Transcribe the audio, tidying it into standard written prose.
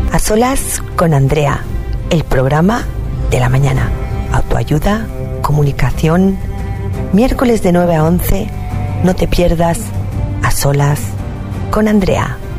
A solas con Andrea, el programa de la mañana. Autoayuda, comunicación, miércoles de 9 a 11, no te pierdas A solas con Andrea.